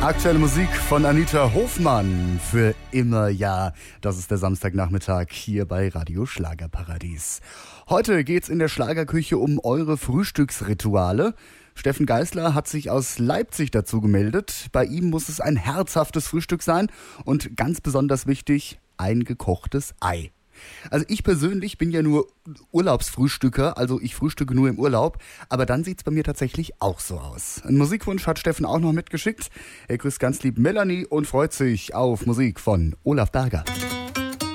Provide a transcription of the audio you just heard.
Aktuelle Musik von Anita Hofmann für immer, ja. Das ist der Samstagnachmittag hier bei Radio Schlagerparadies. Heute geht's in der Schlagerküche um eure Frühstücksrituale. Steffen Geißler hat sich aus Leipzig dazu gemeldet. Bei ihm muss es ein herzhaftes Frühstück sein und ganz besonders wichtig, ein gekochtes Ei. Also ich persönlich bin ja nur Urlaubsfrühstücker, also ich frühstücke nur im Urlaub, aber dann sieht's bei mir tatsächlich auch so aus. Einen Musikwunsch hat Steffen auch noch mitgeschickt. Er grüßt ganz lieb Melanie und freut sich auf Musik von Olaf Berger.